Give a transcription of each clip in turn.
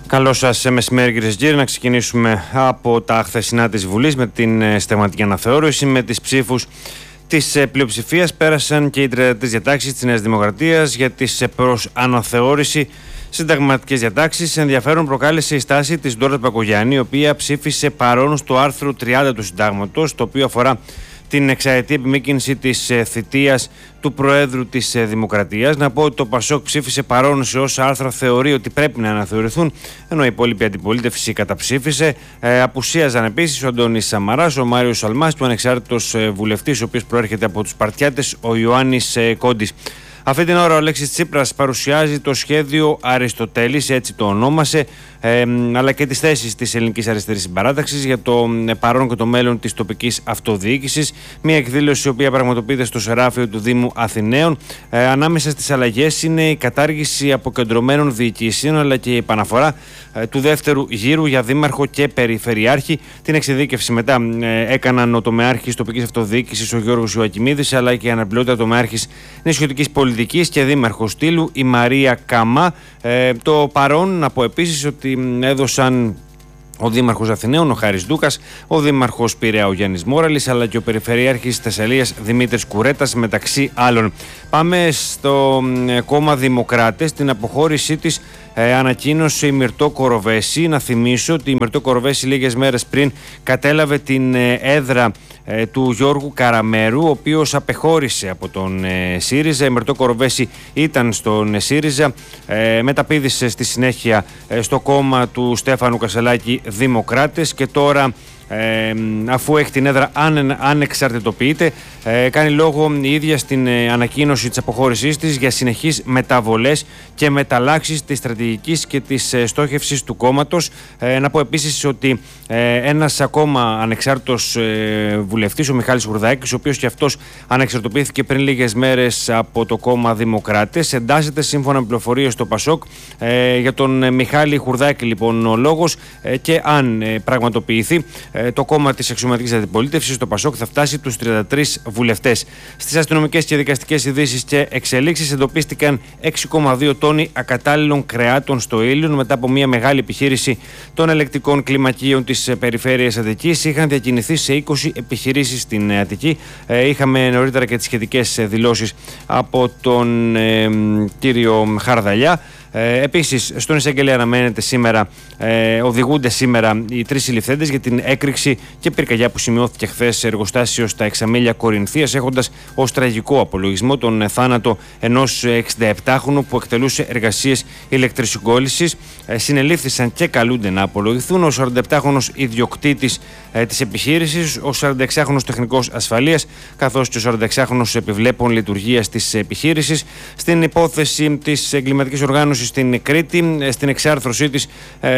Καλό σας μεσημέρι, κυρίες και κύριοι. Να ξεκινήσουμε από τα χθεσινά της Βουλής με την συνταγματική αναθεώρηση. Με τις ψήφους της πλειοψηφίας πέρασαν και οι 33 διατάξεις της Νέας Δημοκρατίας για τις προς αναθεώρηση συνταγματικές διατάξεις. Ενδιαφέρον προκάλεσε η στάση της Ντόρα Μπακογιάννη, η οποία ψήφισε παρόν στο άρθρο 30 του Συντάγματος, το οποίο αφορά την εξαετή επιμήκυνση της θητείας του Προέδρου της Δημοκρατίας. Να πω ότι το ΠΑΣΟΚ ψήφισε παρόν σε όσα άρθρα θεωρεί ότι πρέπει να αναθεωρηθούν, ενώ η υπόλοιπη αντιπολίτευση καταψήφισε. Απουσίαζαν επίσης ο Αντώνης Σαμαράς, ο Μάριος Σαλμάς, του ανεξάρτητος βουλευτής, ο οποίος προέρχεται από τους Σπαρτιάτες, ο Ιωάννης Κόντης. Αυτή την ώρα ο Αλέξης Τσίπρας παρουσιάζει το σχέδιο Αριστοτέλης, έτσι το ονόμασε, αλλά και τις θέσεις της Ελληνικής Αριστερής Συμπαράταξης για το παρόν και το μέλλον της τοπικής αυτοδιοίκησης. Μια εκδήλωση η οποία πραγματοποιείται στο Σεράφειο του Δήμου Αθηναίων. Ανάμεσα στις αλλαγές είναι η κατάργηση αποκεντρωμένων διοικήσεων, αλλά και η επαναφορά του δεύτερου γύρου για δήμαρχο και περιφερειάρχη. Την εξειδίκευση μετά έκαναν ο τομεάρχης τοπικής αυτοδιοίκησης ο Γιώργος Ιωακημίδης, αλλά και η αναπληρώτρια τομεάρχης νησιωτικής πολιτικής και δήμαρχος Στήλου η Μαρία Καμά. Το παρόν, να πω επίσης ότι έδωσαν ο Δήμαρχος Αθηναίων, ο Χάρης Ντούκας, ο Δήμαρχος Πειραιά, ο Γιάννης Μόραλης, αλλά και ο Περιφερειάρχης Θεσσαλίας, Δημήτρης Κουρέτας, μεταξύ άλλων. Πάμε στο κόμμα Δημοκράτες. Την αποχώρησή της ανακοίνωσε η Μυρτώ Κοροβέση. Να θυμίσω ότι η Μυρτώ Κοροβέση λίγες μέρες πριν κατέλαβε την έδρα του Γιώργου Καραμέρου, ο οποίος απεχώρησε από τον ΣΥΡΙΖΑ. Η Μυρτώ Κοροβέση ήταν στον ΣΥΡΙΖΑ, μεταπήδησε στη συνέχεια στο κόμμα του Στέφανου Κασελάκη Δημοκράτες και τώρα, αφού έχει την έδρα ανεξαρτητοποιείται, κάνει λόγο η ίδια στην ανακοίνωση της αποχώρησής της για συνεχείς μεταβολές και μεταλλάξεις της στρατηγικής και της στόχευσης του κόμματος. Να πω επίσης ότι ένας ακόμα ανεξάρτητος βουλευτής, ο Μιχάλης Χουρδάκης, ο οποίος και αυτός ανεξαρτητοποιήθηκε πριν λίγες μέρες από το κόμμα Δημοκράτες, εντάσσεται σύμφωνα με πληροφορίες στο ΠΑΣΟΚ. Για τον Μιχάλη Χουρδάκη λοιπόν ο λόγος, και αν πραγματοποιηθεί το κόμμα της αξιωματικής αντιπολίτευσης, το ΠΑΣΟΚ, θα φτάσει τους 33 βουλευτές. Στις αστυνομικές και δικαστικές ειδήσεις και εξελίξεις εντοπίστηκαν 6,2 τόνοι ακατάλληλων κρεάτων στο Ήλιον μετά από μια μεγάλη επιχείρηση των ελεκτικών κλιμακίων της περιφέρειας Αττικής. Είχαν διακινηθεί σε 20 επιχειρήσεις στην Αττική. Είχαμε νωρίτερα και τις σχετικές δηλώσεις από τον κύριο Χαρδαλιά. Επίσης, στον εισαγγελέα αναμένεται σήμερα, οδηγούνται σήμερα οι 3 συλληφθέντες για την έκρηξη και πυρκαγιά που σημειώθηκε χθες σε εργοστάσιο στα Εξαμήλια Κορινθίας, έχοντας ως τραγικό απολογισμό τον θάνατο ενός 67χρονου που εκτελούσε εργασίες ηλεκτρισυγκόλλησης. Συνελήφθησαν και καλούνται να απολογηθούν ο 47χρονος ιδιοκτήτης της επιχείρησης, ο 46χρονος τεχνικός ασφαλείας, καθώς και ο 46χρονος επιβλέπων λειτουργίας της επιχείρησης. Στην υπόθεση της εγκληματικής οργάνωσης στην Κρήτη, στην εξάρθρωσή της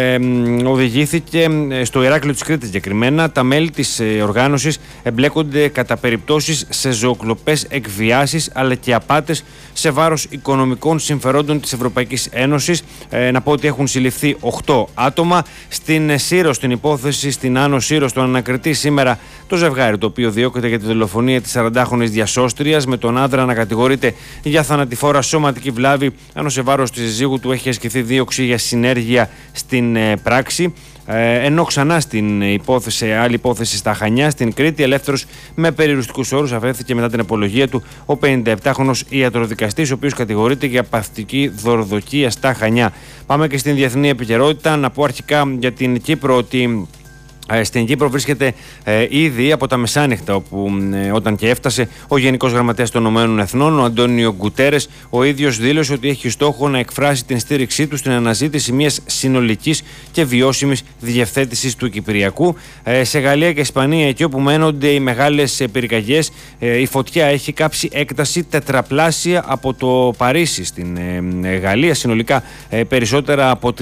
οδηγήθηκε στο Ηράκλειο της Κρήτης συγκεκριμένα. Τα μέλη της οργάνωσης εμπλέκονται κατά περιπτώσεις σε ζωοκλοπές, εκβιάσεις αλλά και απάτες σε βάρος οικονομικών συμφερόντων της Ευρωπαϊκής Ένωσης. Να πω ότι έχουν συλληφθεί 8 άτομα. Στην Σύρο, στην υπόθεση στην Άνω Σύρο, στον ανακριτή σήμερα το ζευγάρι, το οποίο διώκεται για τη δολοφονία της 40χρονης διασώστριας, με τον άντρα να κατηγορείται για θανατηφόρα σωματική βλάβη, ενώ σε βάρος της συζύγου του έχει ασκηθεί δίωξη για συνέργεια στην πράξη. Ενώ ξανά στην υπόθεση, άλλη υπόθεση στα Χανιά, στην Κρήτη, ελεύθερος με περιοριστικούς όρους αφέθηκε μετά την απολογία του ο 57χρονος ιατροδικαστής, ο οποίος κατηγορείται για παθητική δωροδοκία στα Χανιά. Πάμε και στην διεθνή επικαιρότητα. Να πω αρχικά για την Κύπρο ότι στην Κύπρο βρίσκεται ήδη από τα μεσάνυχτα, όπου όταν και έφτασε ο Γενικός Γραμματέας των Ηνωμένων Εθνών, ο Αντώνιο Γκουτέρες. Ο ίδιος δήλωσε ότι έχει στόχο να εκφράσει την στήριξή του στην αναζήτηση μιας συνολικής και βιώσιμης διευθέτησης του Κυπριακού. Σε Γαλλία και Ισπανία, εκεί όπου μένονται οι μεγάλες πυρκαγιές, η φωτιά έχει κάψει έκταση τετραπλάσια από το Παρίσι. Στην Γαλλία συνολικά περισσότερα από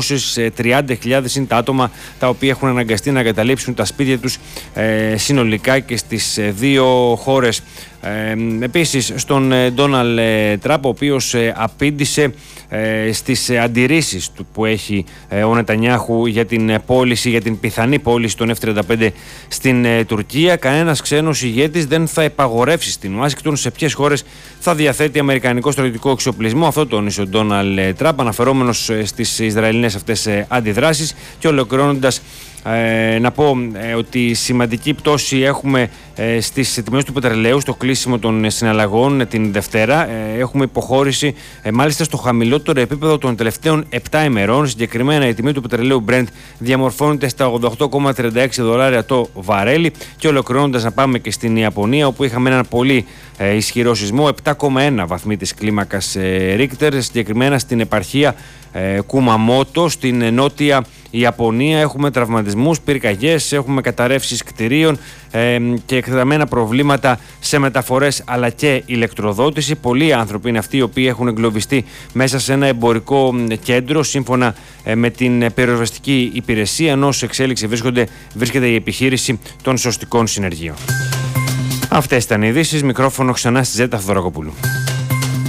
330.000 είναι τα άτομα τα οποία έχουν αναγκαστεί να εγκαταλείψουν τα σπίτια τους συνολικά, και στις δύο χώρες Επίσης στον Ντόναλντ Τραμπ, ο οποίος απήντησε στις αντιρρήσεις που έχει ο Νετανιάχου για την πώληση, για την πιθανή πώληση των F-35 στην Τουρκία. Κανένας ξένος ηγέτης δεν θα επαγορεύσει στην Ουάσιγκτον σε ποιες χώρες θα διαθέτει αμερικανικό στρατιωτικό εξοπλισμό. Αυτό τόνισε ο Ντόναλντ Τραμπ, αναφερόμενος στις Ισραηλινές αυτές αντιδράσεις, και ολοκληρώνοντας να πω ότι σημαντική πτώση έχουμε στις τιμές του πετρελαίου, στο κλείσιμο των συναλλαγών την Δευτέρα. Έχουμε υποχώρηση μάλιστα στο χαμηλότερο επίπεδο των τελευταίων 7 ημερών. Συγκεκριμένα η τιμή του πετρελαίου Brent διαμορφώνεται στα $88,36 το βαρέλι. Και ολοκληρώνοντας, να πάμε και στην Ιαπωνία, όπου είχαμε έναν πολύ ισχυρό σεισμό, 7,1 βαθμοί της κλίμακας Richter, συγκεκριμένα στην επαρχία Κουμαμότο, στην νότια Ιαπωνία. Έχουμε τραυματισμούς, πυρκαγιές, έχουμε καταρρεύσεις κτηρίων και εκτεταμένα προβλήματα σε μεταφορές αλλά και ηλεκτροδότηση. Πολλοί άνθρωποι είναι αυτοί οι οποίοι έχουν εγκλωβιστεί μέσα σε ένα εμπορικό κέντρο, σύμφωνα με την πυροσβεστική υπηρεσία, ενώ σε εξέλιξη βρίσκεται η επιχείρηση των σωστικών συνεργείων. Αυτές ήταν οι ειδήσεις. Μικρόφωνο ξανά στη Ζέτα Θοδωρακοπούλου.